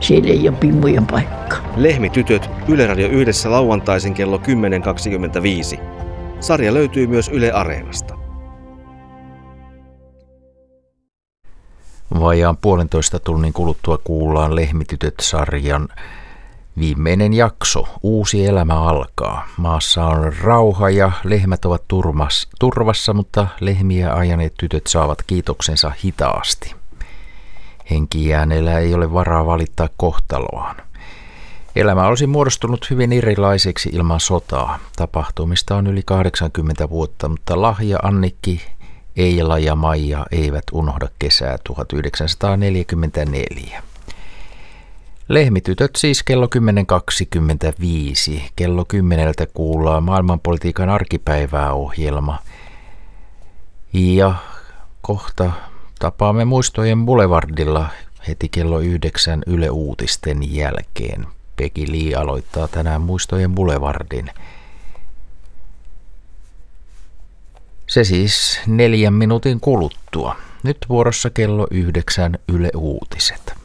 Siellä ei ole pimmujen paikka. Lehmitytöt Yle Radio 1 lauantaisin kello 10.25. Sarja löytyy myös Yle Areenasta. Vajaan 1,5 tunnin kuluttua kuullaan Lehmitytöt-sarjan viimeinen jakso. Uusi elämä alkaa. Maassa on rauha ja lehmät ovat turvassa, mutta lehmiä ajaneet tytöt saavat kiitoksensa hitaasti. Henkijääneellä ei ole varaa valittaa kohtaloaan. Elämä olisi muodostunut hyvin erilaiseksi ilman sotaa. Tapahtumista on yli 80 vuotta, mutta Lahja, Annikki, Eila ja Maija eivät unohda kesää 1944. Lehmitytöt siis kello 10.25. Kello 10 kuullaan maailmanpolitiikan arkipäivää -ohjelma. Ja kohta tapaamme Muistojen Boulevardilla heti kello 9 Yle Uutisten jälkeen. Peggy Lee aloittaa tänään Muistojen Boulevardin. Se siis 4 minuutin kuluttua. Nyt vuorossa kello 9 Yle Uutiset.